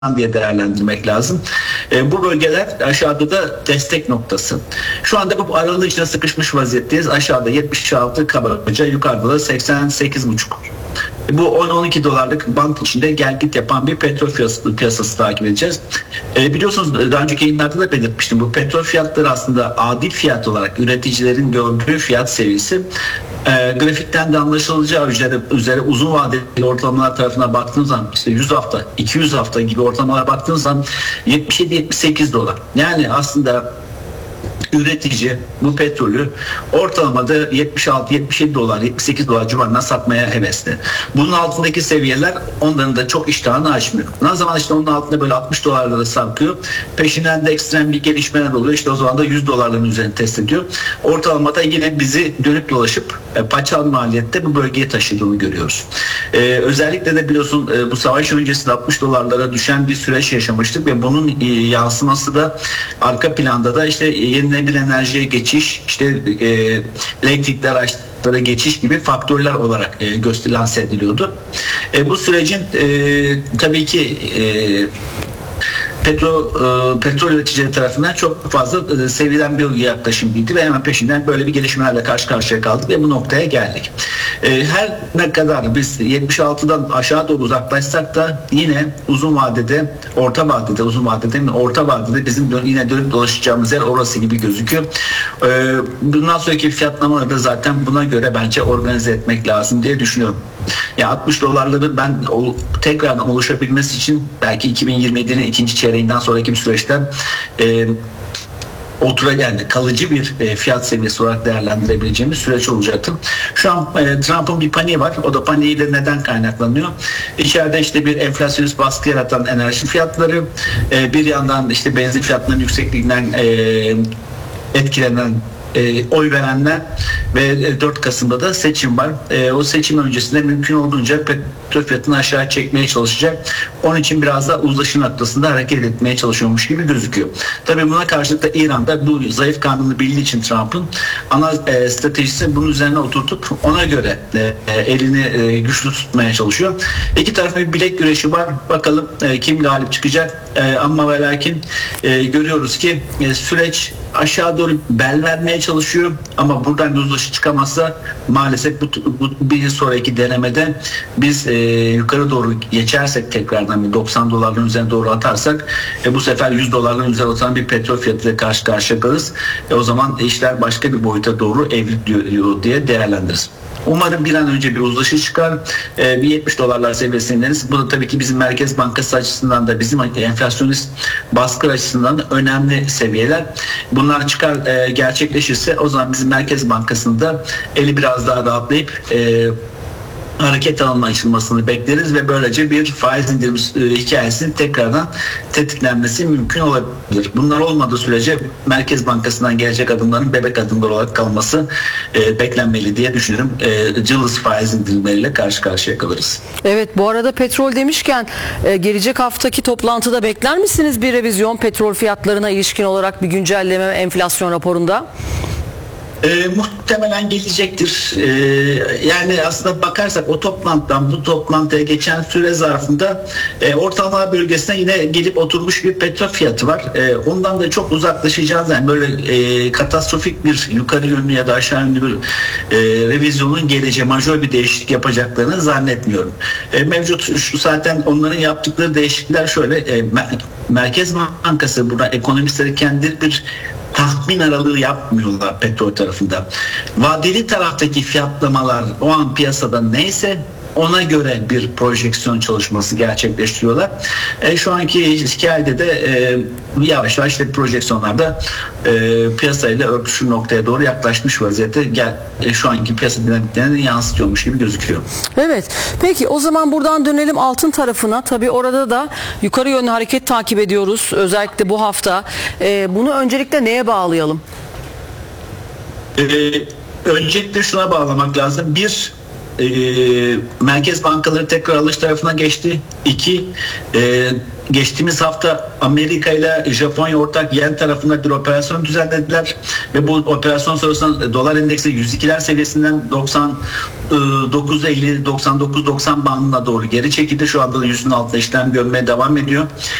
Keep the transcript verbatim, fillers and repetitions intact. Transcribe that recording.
diye değerlendirmek lazım. E, bu bölgeler aşağıda da destek noktası. Şu anda bu aralığın içine sıkışmış vaziyetteyiz. Aşağıda yetmiş altı kabaca, yukarıda da seksen sekiz buçuk. Bu on on iki dolarlık band içinde gel git yapan bir petrol piyasası, piyasası takip edeceğiz. E, biliyorsunuz daha önceki yayınlarda da belirtmiştim. Bu petrol fiyatları aslında adil fiyat olarak üreticilerin gördüğü fiyat seviyesi. E, grafikten de anlaşılacağı üzere, üzere uzun vadeli ortalamalar tarafına baktığınız zaman işte yüz hafta, iki yüz hafta gibi ortalamalara baktığınız zaman yetmiş yedi yetmiş sekiz dolar. Yani aslında üretici bu petrolü ortalamada yetmiş altı yetmiş yedi dolar, yetmiş sekiz dolar civarına satmaya hevesli. Bunun altındaki seviyeler onların da çok iştahını açmıyor. Ne zaman işte onun altında böyle altmış dolarlara sarkıyor. Peşinden de ekstrem bir gelişmeler oluyor. İşte o zaman da yüz dolarların üzerine test ediyor. Ortalamada yine bizi dönüp dolaşıp e, paçal maliyette bu bölgeye taşıdığını görüyoruz. E, özellikle de biliyorsun e, bu savaş öncesinde altmış dolarlara düşen bir süreç yaşamıştık ve bunun e, yansıması da arka planda da işte yenilenebilir enerjiye geçiş, işte e, elektrikli araçlara geçiş gibi faktörler olarak e, göster lanse ediliyordu. E, bu sürecin e, tabii ki e, Petrol, e, petrol üreticileri tarafından çok fazla e, sevilen bir yaklaşım gitti ve hemen peşinden böyle bir gelişmelerle karşı karşıya kaldık ve bu noktaya geldik. E, her ne kadar biz yetmiş altıdan aşağı doğru uzaklaşsak da yine uzun vadede, orta vadede, uzun vadede mi? Orta vadede bizim dön, yine dönüp dolaşacağımız yer orası gibi gözüküyor. E, bundan sonraki fiyatlamaları da zaten buna göre bence organize etmek lazım diye düşünüyorum. Ya altmış dolarları ben o, tekrardan oluşabilmesi için belki iki bin yirmi yedinin ikinci çeyreğinden sonraki bir süreçten e, otura geldi. Kalıcı bir e, fiyat seviyesi olarak değerlendirebileceğimiz süreç olacaktır. Şu an e, Trump'ın bir paniği var. O da paniği de neden kaynaklanıyor? İçeride işte bir enflasyonist baskı yaratan enerji fiyatları, e, bir yandan işte benzin fiyatlarının yüksekliğinden e, etkilenen E, oy verenler ve dört Kasım'da da seçim var. E, o seçim öncesinde mümkün olduğunca petrol fiyatını aşağı çekmeye çalışacak. Onun için biraz da uzlaşı noktasında hareket etmeye çalışıyormuş gibi gözüküyor. Tabii buna karşılık da İran'da bu zayıf karnını bildiği için Trump'ın ana e, stratejisi bunun üzerine oturtup ona göre e, elini e, güçlü tutmaya çalışıyor. İki tarafın bir bilek güreşi var. Bakalım e, kim galip çıkacak? E, ama ve lakin e, görüyoruz ki e, süreç aşağı doğru bel vermeye çalışıyor ama buradan bir uzlaşı çıkamazsa maalesef bu, bu bir sonraki denemede biz e, yukarı doğru geçersek tekrardan bir doksan dolarların üzerine doğru atarsak e, bu sefer yüz dolarların üzerine atan bir petrol fiyatıyla karşı karşıya kalırız. E, o zaman işler başka bir boyuta doğru evriliyor diye değerlendiririz. Umarım bir an önce bir uzlaşı çıkar. E, bir yetmiş dolarlar seviyesindeniz. Bu da tabii ki bizim Merkez Bankası açısından da bizim enflasyonist baskı açısından da önemli seviyeler. Bunlar çıkar e, gerçekleşirse o zaman bizim Merkez Bankası'nda eli biraz daha rahatlayıp e, hareket alanına açılmasını bekleriz ve böylece bir faiz indirim e, hikayesinin tekrardan tetiklenmesi mümkün olabilir. Bunlar olmadığı sürece Merkez Bankası'ndan gelecek adımların bebek adımlar olarak kalması e, beklenmeli diye düşünüyorum. E, cılız faiz indirimleriyle karşı karşıya kalırız. Evet, bu arada petrol demişken e, gelecek haftaki toplantıda bekler misiniz bir revizyon petrol fiyatlarına ilişkin olarak bir güncelleme enflasyon raporunda? E, muhtemelen gelecektir. E, yani aslında bakarsak o toplantıdan bu toplantıya geçen süre zarfında e, ortalama bölgesine yine gelip oturmuş bir petrol fiyatı var. E, ondan da çok uzaklaşacağız. Yani böyle e, katastrofik bir yukarı yönlü ya da aşağı yönlü bir e, revizyonun geleceği, majör bir değişiklik yapacaklarını zannetmiyorum. E, mevcut şu zaten onların yaptıkları değişiklikler şöyle. E, Merkez Bankası burada ekonomistleri kendi bir tahmin aralığı yapmıyorlar petrol tarafında. Vadeli taraftaki fiyatlamalar o an piyasada neyse ona göre bir projeksiyon çalışması gerçekleştiriyorlar. E, şu anki hikayede de e, yavaş yavaş işte projeksiyonlarda e, piyasayla örtüşür noktaya doğru yaklaşmış vaziyette gel, e, şu anki piyasa dinamiklerini yansıtıyormuş gibi gözüküyor. Evet. Peki o zaman buradan dönelim altın tarafına. Tabii orada da yukarı yönlü hareket takip ediyoruz. Özellikle bu hafta. E, bunu öncelikle neye bağlayalım? E, öncelikle şuna bağlamak lazım. Bir e, merkez bankaları tekrar alış tarafına geçti. İki, e, geçtiğimiz hafta Amerika ile Japonya ortak yen tarafında bir operasyon düzenlediler ve bu operasyon sonrasında dolar endeksi yüz ikiler seviyesinden doksan dokuz elli doksan dokuz doksan bandına doğru geri çekildi. Şu anda da yüzün altında işlem görmeye devam ediyor.